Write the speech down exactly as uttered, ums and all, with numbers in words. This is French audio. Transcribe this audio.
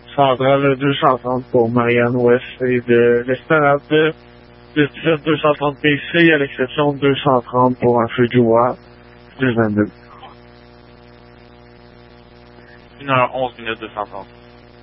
centrale deux cent trente pour Marianne Ouest et de l'Esplanade de, de deux cent trente P C, à l'exception de deux cent trente pour un feu du roi, deux vingt-deux. une heure onze minutes deux cent trente.